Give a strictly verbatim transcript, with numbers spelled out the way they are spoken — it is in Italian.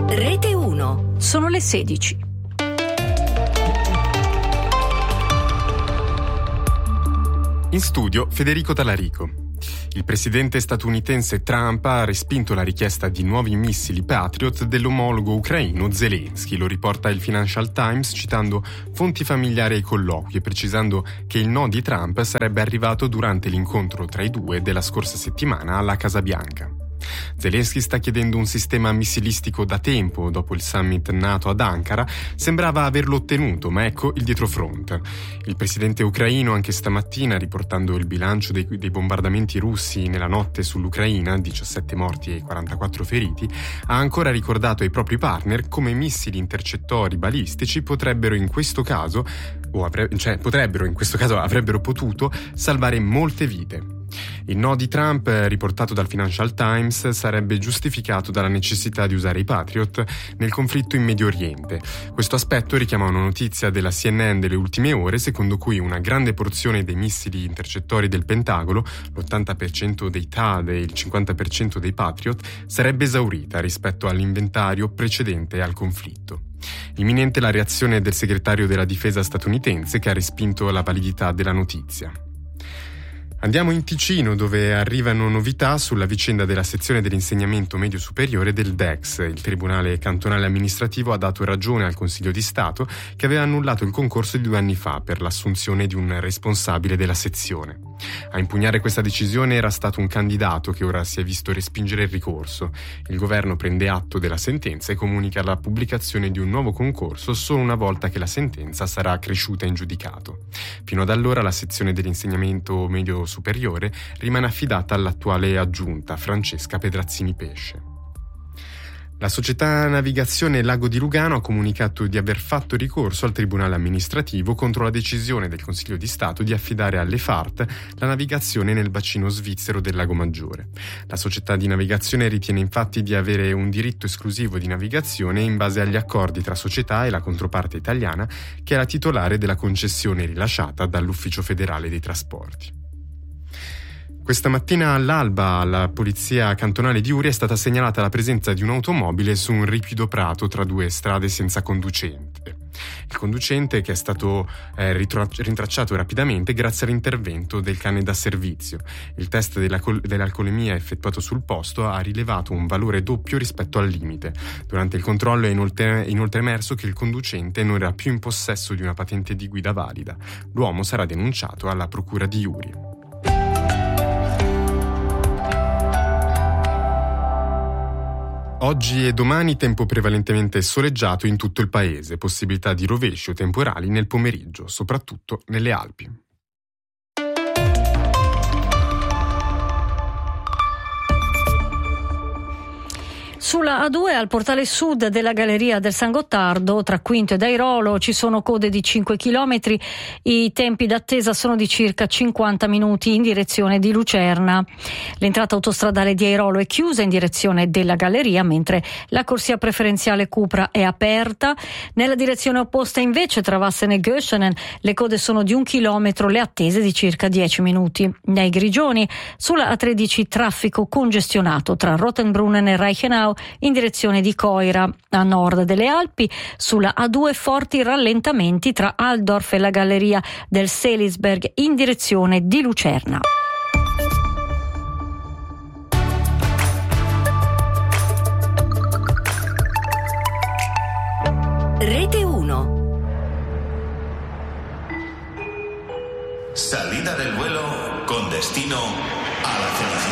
Rete uno. Sono le sedici. In studio Federico Talarico. Il presidente statunitense Trump ha respinto la richiesta di nuovi missili Patriot dell'omologo ucraino Zelensky, lo riporta il Financial Times citando fonti familiari ai colloqui e precisando che il no di Trump sarebbe arrivato durante l'incontro tra i due della scorsa settimana alla Casa Bianca. Zelensky sta chiedendo un sistema missilistico da tempo. Dopo il summit NATO ad Ankara sembrava averlo ottenuto, ma ecco il dietrofront. Il presidente ucraino anche stamattina, riportando il bilancio dei, dei bombardamenti russi nella notte sull'Ucraina, diciassette morti e quarantaquattro feriti, ha ancora ricordato ai propri partner come missili intercettori balistici potrebbero in questo caso o avre- cioè potrebbero in questo caso avrebbero potuto salvare molte vite. Il no di Trump, riportato dal Financial Times, sarebbe giustificato dalla necessità di usare i Patriot nel conflitto in Medio Oriente. Questo aspetto richiama una notizia della C N N delle ultime ore, secondo cui una grande porzione dei missili intercettori del Pentagono, l'ottanta per cento dei T A D e il cinquanta per cento dei Patriot, sarebbe esaurita rispetto all'inventario precedente al conflitto. Imminente la reazione del segretario della difesa statunitense, che ha respinto la validità della notizia. Andiamo in Ticino, dove arrivano novità sulla vicenda della sezione dell'insegnamento medio superiore del D E X. Il Tribunale Cantonale Amministrativo ha dato ragione al Consiglio di Stato, che aveva annullato il concorso di due anni fa per l'assunzione di un responsabile della sezione. A impugnare questa decisione era stato un candidato che ora si è visto respingere il ricorso. Il governo prende atto della sentenza e comunica la pubblicazione di un nuovo concorso solo una volta che la sentenza sarà cresciuta in giudicato. Fino ad allora la sezione dell'insegnamento medio superiore rimane affidata all'attuale aggiunta Francesca Pedrazzini Pesce. La società navigazione Lago di Lugano ha comunicato di aver fatto ricorso al Tribunale Amministrativo contro la decisione del Consiglio di Stato di affidare alle F A R T la navigazione nel bacino svizzero del Lago Maggiore. La società di navigazione ritiene infatti di avere un diritto esclusivo di navigazione in base agli accordi tra società e la controparte italiana, che è la titolare della concessione rilasciata dall'Ufficio Federale dei Trasporti. Questa mattina all'alba alla Polizia Cantonale di Uri è stata segnalata la presenza di un'automobile su un ripido prato tra due strade senza conducente. Il conducente, che è stato eh, ritro- rintracciato rapidamente grazie all'intervento del cane da servizio. Il test della col- dell'alcolemia effettuato sul posto ha rilevato un valore doppio rispetto al limite. Durante il controllo è inoltre, inoltre emerso che il conducente non era più in possesso di una patente di guida valida. L'uomo sarà denunciato alla Procura di Uri. Oggi e domani tempo prevalentemente soleggiato in tutto il paese, possibilità di rovesci o temporali nel pomeriggio, soprattutto nelle Alpi. Sulla A due al portale sud della Galleria del San Gottardo, tra Quinto ed Airolo, ci sono code di cinque chilometri. I tempi d'attesa sono di circa cinquanta minuti in direzione di Lucerna. L'entrata autostradale di Airolo è chiusa in direzione della Galleria, mentre la corsia preferenziale Cupra è aperta. Nella direzione opposta invece, tra Vassen e Göschenen, le code sono di un chilometro, le attese di circa dieci minuti. Nei Grigioni, sulla A tredici traffico congestionato tra Rottenbrunnen e Reichenau in direzione di Coira. A nord delle Alpi, sulla A due forti rallentamenti tra Altdorf e la Galleria del Selisberg in direzione di Lucerna. Rete uno. Salida del vuelo con destino a la felicidad.